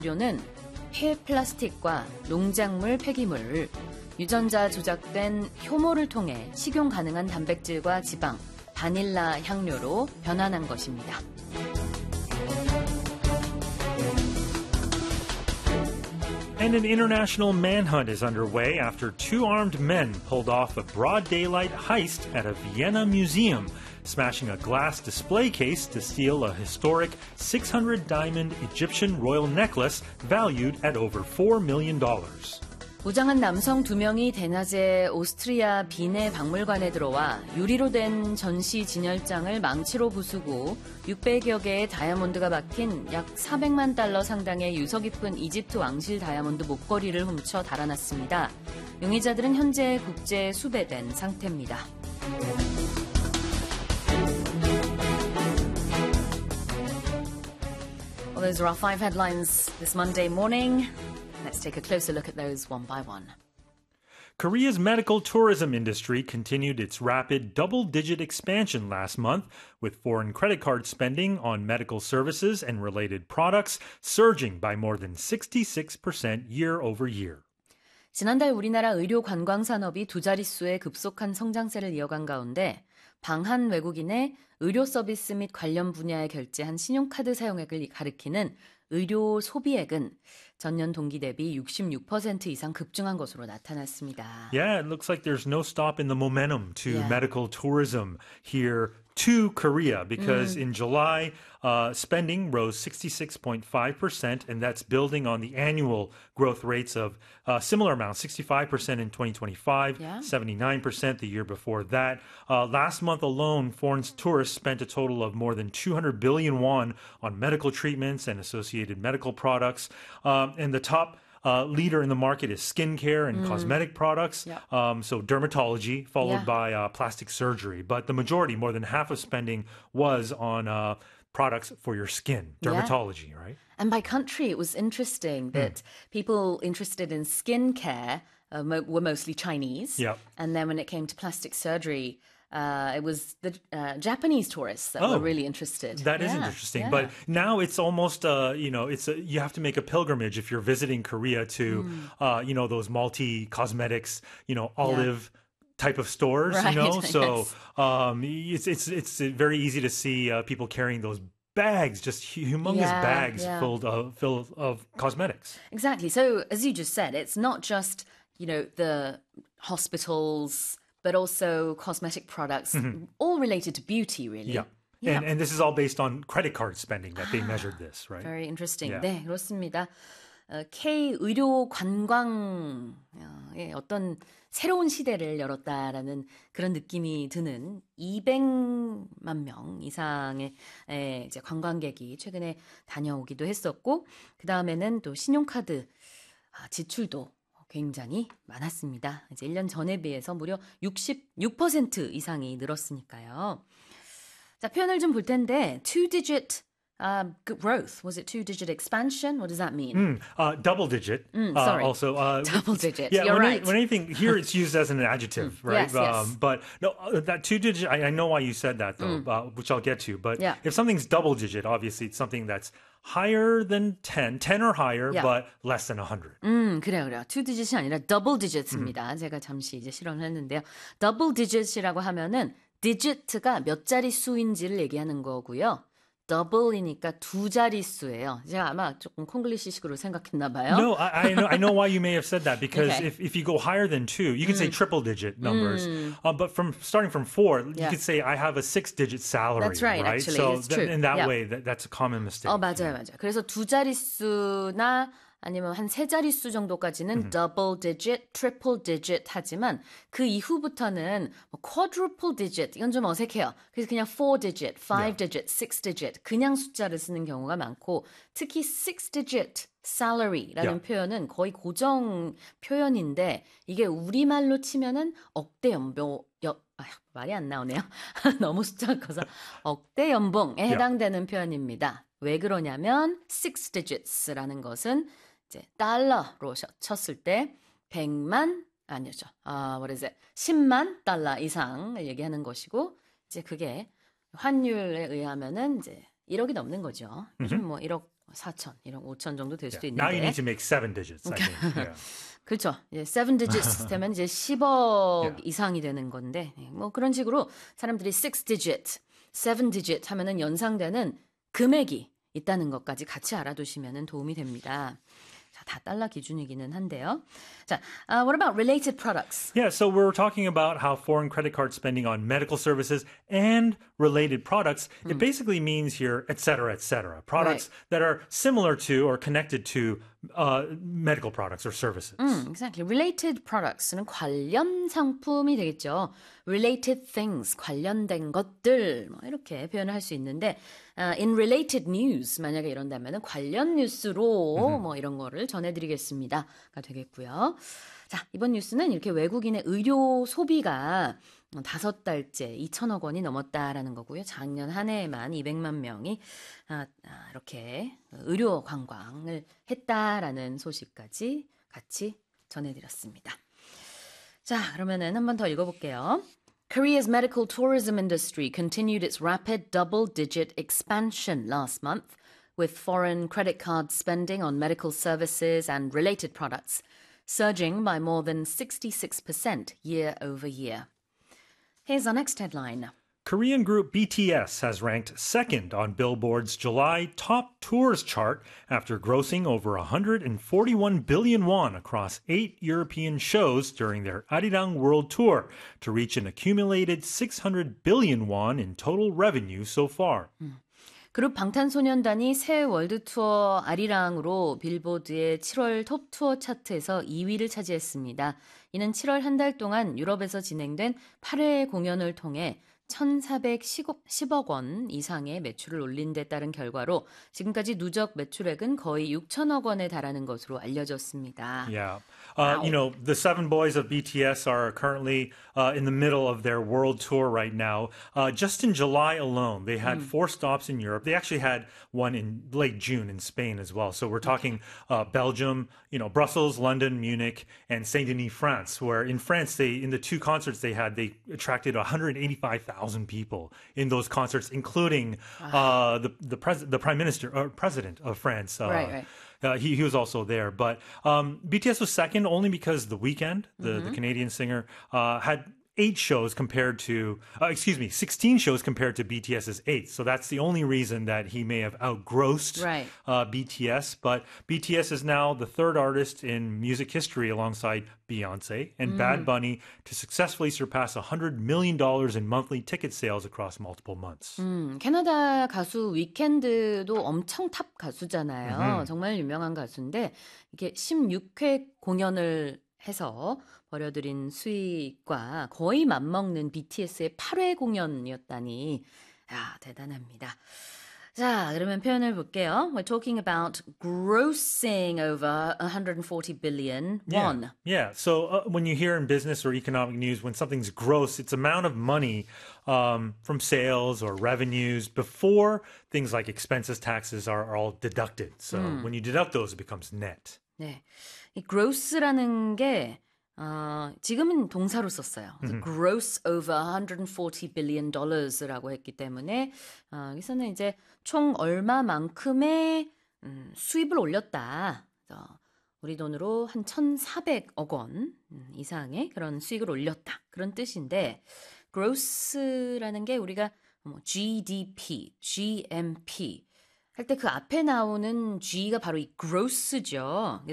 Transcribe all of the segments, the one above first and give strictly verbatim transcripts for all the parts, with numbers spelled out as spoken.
료는 폐플라스틱과 농작물 폐기물, 유전자 조작된 효모를 통해 식용 가능한 단백질과 지방, 바닐라 향료로 변환한 것입니다. And an international manhunt is underway after two armed men pulled off a broad daylight heist at a Vienna museum, smashing a glass display case to steal a historic six hundred diamond Egyptian royal necklace valued at over four million dollars. 무장한 남성 두 명이 대낮에 오스트리아 빈의 박물관에 들어와 유리로 된 전시 진열장을 망치로 부수고 육백여 개의 다이아몬드가 박힌 약 사백만 달러 상당의 유서 깊은 이집트 왕실 다이아몬드 목걸이를 훔쳐 달아났습니다. 용의자들은 현재 국제 수배된 상태입니다. Well, those are our five headlines this Monday morning. Let's take a closer look at those one by one. Korea's medical tourism industry continued its rapid double-digit expansion last month, with foreign credit card spending on medical services and related products surging by more than sixty-six percent year over year. 지난달 우리나라 의료 관광 산업이 두 자릿수의 급속한 성장세를 이어간 가운데 방한 외국인의 의료 서비스 및 관련 분야에 결제한 신용카드 사용액을 가리키는 의료 소비액은 전년 동기 대비 육십육 퍼센트 이상 급증한 것으로 나타났습니다. Yeah, it looks like there's no stop in the momentum to Yeah. medical tourism here to Korea because mm. in July, uh, spending rose sixty-six point five percent, and that's building on the annual growth rates of uh, similar amounts, sixty-five percent in twenty twenty-five, yeah. seventy-nine percent the year before that. Uh, last month alone, foreign tourists spent a total of more than two hundred billion won on medical treatments and associated medical products. Um, and the top Uh, leader in the market is skincare and mm. cosmetic products. Yep. Um, so dermatology, followed yeah. by uh, plastic surgery. But the majority, more than half of spending, was on uh, products for your skin, dermatology, yeah. right? And by country, it was interesting that mm. people interested in skincare uh, mo- were mostly Chinese. Yep. And then when it came to plastic surgery, Uh, it was the uh, Japanese tourists that oh, were really interested. That yeah, is interesting. Yeah. But now it's almost, uh, you know, it's a, you have to make a pilgrimage if you're visiting Korea to, mm. uh, you know, those multi-cosmetics, you know, olive yeah. type of stores, right. you know? So yes. um, it's, it's, it's very easy to see uh, people carrying those bags, just humongous yeah, bags yeah. filled of, filled of cosmetics. Exactly. So as you just said, it's not just, you know, the hospitals, but also cosmetic products, mm-hmm. all related to beauty, really. Yeah. yeah. And, and this is all based on credit card spending that they measured this, right? Very interesting. Yeah. 네, 그렇습니다. 어, K 의료 관광의 어떤 새로운 시대를 열었다라는 그런 느낌이 드는 이백만 명 이상의 에, 이제 관광객이 최근에 다녀오기도 했었고, 그 다음에는 또 신용카드 아, 지출도 굉장히 많았습니다. 이제 일 년 전에 비해서 무려 육십육 퍼센트 이상이 늘었으니까요. 자, 표현을 좀 볼 텐데, two-digit uh, growth. Was it two-digit expansion? What does that mean? Mm, uh, double-digit. Mm, sorry. Uh, also, uh, double-digit. Yeah, You're when, right. I, when anything here, it's used as an adjective, right? Yes, yes. Um, but no, that two-digit. I, I know why you said that, though, Mm. uh, which I'll get to. But yeah. if something's double-digit, obviously it's something that's higher than ten, ten or higher, yeah. but less than one hundred. 음, 그래요, 그래요. two digit이 아니라 double digits입니다. 음. 제가 잠시 이제 실험을 했는데요. double digits이라고 하면은 digit가 몇 자릿수인지를 얘기하는 거고요. double이니까 두 자릿수예요. 제가 아마 조금 콩글리시식으로 생각했나 봐요. No, I, I know I know why you may have said that because okay. if, if you go higher than two, you can mm. say triple digit numbers. Mm. Uh, but from starting from four, yeah. you could say I have a six digit salary. That's right, right? actually. So it's true. th- in that yeah. way, that, that's a common mistake. 어, 맞아요, 맞아요. 그래서 두 자릿수나 아니면 한 세 자릿수 정도까지는 mm-hmm. double digit, triple digit 하지만 그 이후부터는 뭐 quadruple digit 이건 좀 어색해요. 그래서 그냥 four digit, five yeah. digit, six digit 그냥 숫자를 쓰는 경우가 많고 특히 six digit salary라는 yeah. 표현은 거의 고정 표현인데 이게 우리말로 치면은 억대 연봉 여, 아, 말이 안 나오네요. 너무 숫자가 커서 억대 연봉에 해당되는 yeah. 표현입니다. 왜 그러냐면 six digits라는 것은 이제 달러로 쳤을 때 백만 아니죠. 아, what is it? 십만 달러 이상을 얘기하는 것이고 이제 그게 환율에 의하면은 이제 일억이 넘는 거죠. 요즘 뭐 일억 사천, 이런 오천 정도 될 수도 Yeah. Now you 있는데. need to make seven digits, I think. Yeah. 그렇죠. 이제 seven digits 되면 이제 십억 Yeah. 이상이 되는 건데, 뭐 그런 식으로 사람들이 six digit, seven digit 하면은 연상되는 금액이 있다는 것까지 같이 알아두시면 도움이 됩니다. 자, 다 달러 기준이기는 한데요. 자, uh, what about related products? Yeah, so we're talking about how foreign credit card spending on medical services and related products, it basically means here, et cetera, et cetera. Products Right. that are similar to or connected to uh, medical products or services. 음, exactly. Related products는 관련 상품이 되겠죠. Related things, 관련된 것들, 뭐 이렇게 표현을 할 수 있는데, uh, in related news, 만약에 이런다면 관련 뉴스로 뭐 이런 거를 전해드리겠습니다가 되겠고요. 자, 이번 뉴스는 이렇게 외국인의 의료 소비가 다섯 달째 이천억 원이 넘었다라는 거고요. 작년 한 해에만 이백만 명이 아, 아, 이렇게 의료 관광을 했다라는 소식까지 같이 전해드렸습니다. 자, 그러면은 한 번 더 읽어볼게요. Korea's medical tourism industry continued its rapid double-digit expansion last month, with foreign credit card spending on medical services and related products surging by more than sixty-six percent year over year. Here's our next headline. Korean group B T S has ranked second on Billboard's July Top Tours chart after grossing over one hundred forty-one billion won across eight European shows during their Arirang World Tour to reach an accumulated six hundred billion won in total revenue so far. 그룹 방탄소년단이 새 월드 투어 아리랑으로 빌보드의 칠월 톱 투어 차트에서 이 위를 차지했습니다. 이는 칠월 한 달 동안 유럽에서 진행된 팔 회 공연을 통해 천사백십억 원 이상의 매출을 올린 데 따른 결과로 지금까지 누적 매출액은 거의 육천억 원에 달하는 것으로 알려졌습니다. Yeah. Uh, Wow. You know, the seven boys of B T S are currently uh, in the middle of their world tour right now. Uh, just in July alone, they had four stops in Europe. They actually had one in late June in Spain as well. So we're talking uh, Belgium, you know, Brussels, London, Munich, and Saint Denis, France, where in France, they in the two concerts they had, they attracted one hundred eighty-five thousand people in those concerts, including uh, the the, pres- the prime minister or president of France. Uh, Right, right. Uh, he, he was also there. But um, B T S was second only because The Weeknd, the, the Canadian singer, uh, had eight shows compared to, uh, excuse me, sixteen shows compared to BTS's eight. So that's the only reason that he may have outgrossed Right. uh, B T S. But B T S is now the third artist in music history alongside Beyonce and Bad Bunny to successfully surpass one hundred million dollars in monthly ticket sales across multiple months. 음, 캐나다 가수 위켄드도 엄청 탑 가수잖아요. 정말 유명한 가수인데 이게 십육 회 공연을 해서 벌여들인 수익과 거의 맞먹는 비티에스의 팔 회 공연이었다니 야, 대단합니다. 자, 그러면 표현을 볼게요. We're talking about grossing over one hundred forty billion won. Yeah. So uh, when you hear in business or economic news, when something's gross, it's amount of money um, from sales or revenues before things like expenses, taxes are, are all deducted. So when you deduct those, it becomes net. 네, 이 gross라는 게 어, 지금은 동사로 썼어요. 그래서 gross over one hundred forty billion dollars라고 했기 때문에 어, 여기서는 이제 총 얼마만큼의 음, 수입을 올렸다. 그래서 우리 돈으로 한 천사백억 원 이상의 그런 수익을 올렸다. 그런 뜻인데 gross라는 게 우리가 뭐 지디피, 지엠피 할 때 그 앞에 나오는 G가 바로 이 gross죠.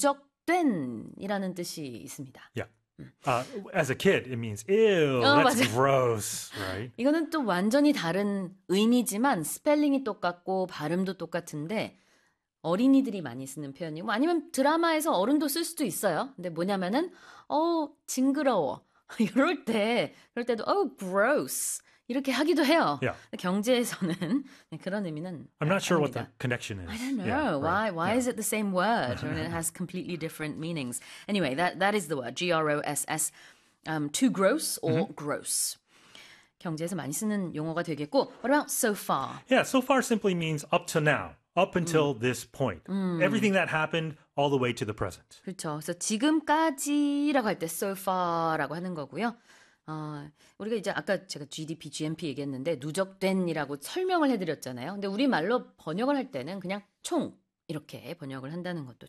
누적된이라는 뜻이 있습니다. Yeah. Uh, as a kid, it means, ew, 어, that's 맞아. gross, right? 이거는 또 완전히 다른 의미지만 스펠링이 똑같고 발음도 똑같은데 어린이들이 많이 쓰는 표현이고 아니면 드라마에서 어른도 쓸 수도 있어요. 근데 뭐냐면은 어 징그러워 이럴 때 그럴 때도 oh gross 이렇게 하기도 해요. Yeah. 경제에서는 그런 의미는 I'm not sure what 아닙니다. the connection is. I don't know. Yeah, why right. why Yeah. is it the same word? And it has completely different meanings. Anyway, that, that is the word. G R O S S. Um, too gross or gross. 경제에서 많이 쓰는 용어가 되겠고. What about so far? Yeah, so far simply means up to now, up until this point. Everything that happened all the way to the present. 그렇죠. 그래서 지금까지라고 할 때 so far라고 하는 거고요. 어, 우리가 이제 아까 제가 지디피, 지엠피 얘기했는데 누적된이라고 설명을 해드렸잖아요. 근데 우리 말로 번역을 할 때는 그냥 총, 이렇게 번역을 한다는 것도